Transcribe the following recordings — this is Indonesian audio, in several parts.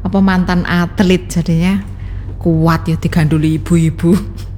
apa mantan atlet jadinya kuat ya diganduli ibu-ibu.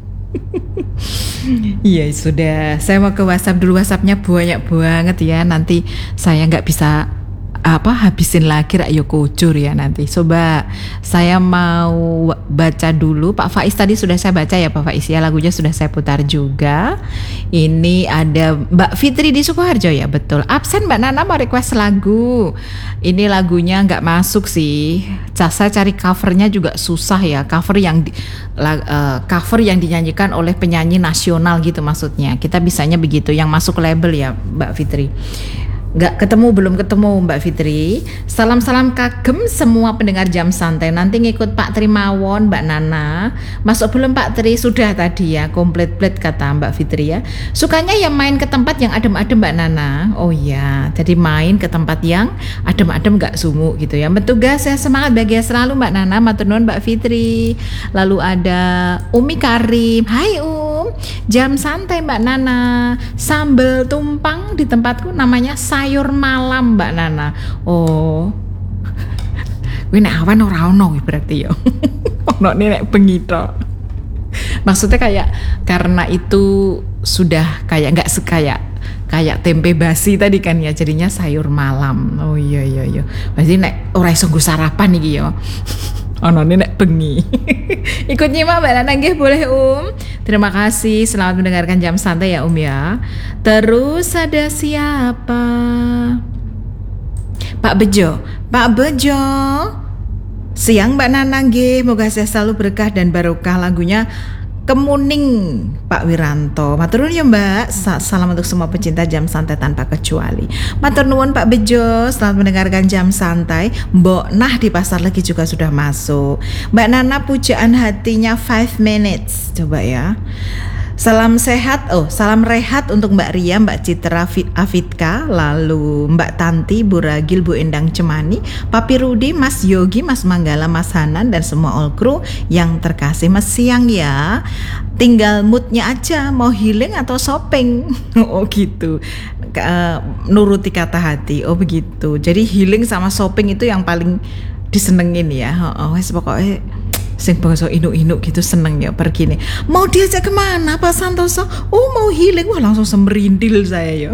Iya sudah, saya mau ke WhatsApp dulu. WhatsAppnya banyak banget ya, nanti saya nggak bisa habisin lagi Rayo Kujur ya nanti. Coba saya mau baca dulu. Pak Faiz tadi sudah saya baca ya Pak Faiz ya, lagunya sudah saya putar juga. Ini ada Mbak Fitri di Sukoharjo ya, betul. Absen Mbak Nana mau request lagu. Ini lagunya nggak masuk sih. Saya cari covernya juga susah ya. Cover yang dinyanyikan oleh penyanyi nasional gitu maksudnya. Kita bisanya begitu, yang masuk label ya Mbak Fitri. Belum ketemu Mbak Fitri. Salam-salam kagem semua pendengar Jam Santai. Nanti ngikut Pak Tri mawon Mbak Nana. Masuk belum Pak Tri? Sudah tadi ya, komplit kata Mbak Fitri ya. Sukanya yang main ke tempat yang adem-adem Mbak Nana. Oh iya, jadi main ke tempat yang adem-adem gak sumuk gitu ya. Bertugas ya, semangat bahagia selalu Mbak Nana. Matur nuwun Mbak Fitri. Lalu ada Umi Karim. Hai Jam Santai Mbak Nana. Sambal tumpang di tempatku namanya sayur malam Mbak Nana. Oh, gue nek awan ora ono berarti ya. Ono nek bengi tok. Maksudnya kayak karena itu sudah kayak nggak kayak tempe basi tadi kan ya, jadinya sayur malam. Oh iya. Berarti nek ora iso nggo sarapan iki ya. Ono nek bengi. Ikut nyimak Mbak Nana nggih boleh Terima kasih, selamat mendengarkan Jam Santai ya ya. Terus ada siapa? Pak Bejo. Siang Mbak Nana nggih, moga saya selalu berkah dan barokah. Lagunya Kemuning Pak Wiranto. Matur nuwun ya Mbak. Salam untuk semua pecinta Jam Santai tanpa kecuali. Matur nuwun Pak Bejo. Selamat mendengarkan Jam Santai. Mbok Nah di pasar lagi juga sudah masuk. Mbak Nana pujaan hatinya 5 minutes. Coba ya. Salam rehat untuk Mbak Ria, Mbak Citra Afitka, lalu Mbak Tanti, Bu Ragil, Bu Endang Cemani, Papi Rudi, Mas Yogi, Mas Manggala, Mas Hanan, dan semua all crew yang terkasih. Mas siang ya, tinggal moodnya aja, mau healing atau shopping. Oh gitu, nuruti kata hati. Oh begitu, jadi healing sama shopping itu yang paling disenengin ya. Pokoknya sing bangsa inu-inu gitu seneng ya pergi nih. Mau diajak kemana Pak Santoso? Oh mau healing, wah langsung semerindil saya ya.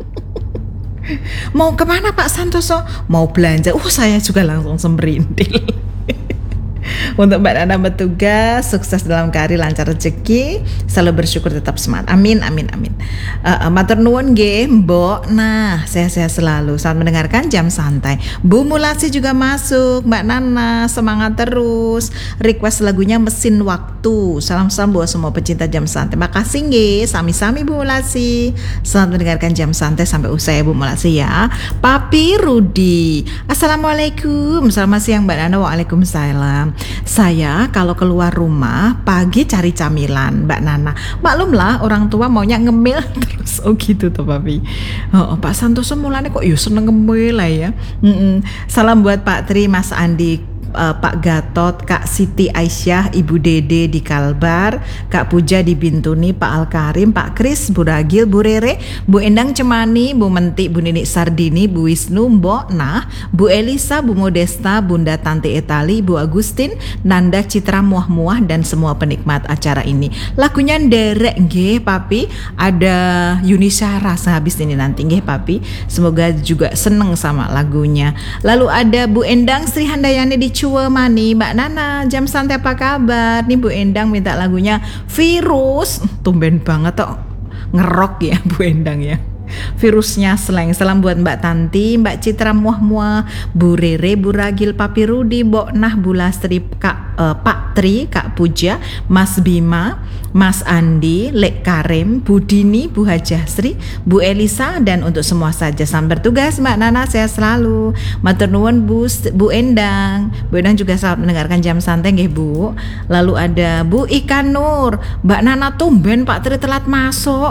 Mau kemana Pak Santoso? Mau belanja, saya juga langsung semerindil. Untuk Mbak Nana bertugas, sukses dalam karir, lancar rezeki, selalu bersyukur, tetap semangat. Amin. Matur nuwun nggih, Mbok. Nah, sehat-sehat selalu. Selamat mendengarkan Jam Santai. Bu Mulasi juga masuk. Mbak Nana, semangat terus. Request lagunya Mesin Waktu. Salam-salam buat semua pecinta Jam Santai. Makasih nggih, sami-sami Bu Mulasi. Selamat mendengarkan Jam Santai sampai usai Bu Mulasi ya. Papi Rudi. Assalamualaikum. Selamat siang Mbak Nana. Waalaikumsalam. Saya kalau keluar rumah pagi cari camilan Mbak Nana. Maklumlah orang tua maunya ngemil terus. Oh gitu tuh Papi. Pak Santoso mulanya kok seneng ngemil lah ya. Salam buat Pak Tri, Mas Andi, Pak Gatot, Kak Siti Aisyah, Ibu Dede di Kalbar, Kak Puja di Bintuni, Pak Alkarim, Pak Kris, Bu Ragil, Bu Rere, Bu Endang Cemani, Bu Menti, Bu Nini Sardini, Bu Wisnu, Mbok Nah, Bu Elisa, Bu Modesta, Bunda Tante Etali, Bu Agustin, Nanda Citra Muah-Muah, dan semua penikmat acara ini. Lagunya nderek nggih Papi, ada Yuni Syahra sehabis ini nanti nggih Papi. Semoga juga seneng sama lagunya. Lalu ada Bu Endang Sri Handayani di Cuemani. Mbak Nana, Jam Santai apa kabar? Nih Bu Endang minta lagunya Virus. Tumben banget kok ngerok ya Bu Endang ya. Virusnya slang. Salam buat Mbak Tanti, Mbak Citra Muah-Muah, Bu Rere, Bu Ragil, Papi Rudi, Mbok Nah, Bu Lastri, Pak Tri, Kak Puja, Mas Bima, Mas Andi, Lek Karim, Bu Dini, Bu Hajasri, Bu Elisa, dan untuk semua saja sampai bertugas Mbak Nana sehat selalu. Matur nuwun Bu Endang. Bu Endang juga selamat mendengarkan Jam Santai nggih Bu. Lalu ada Bu Ikan Nur. Mbak Nana tumben Pak Tri telat masuk.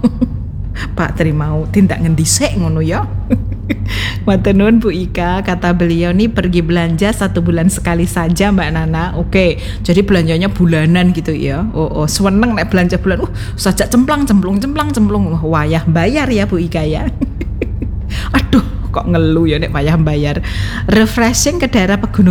Pak Tri mau tindak ngendisek ngono ya. Matur nuwun Bu Ika, kata beliau nih pergi belanja 1 bulan sekali saja Mbak Nana. Oke, jadi belanjanya bulanan gitu ya. Seneng nek belanja bulan. Sajak cemplung. Wayah bayar ya Bu Ika ya. Aduh, kok ngeluh ya nek wayah bayar. Refreshing ke daerah pegunungan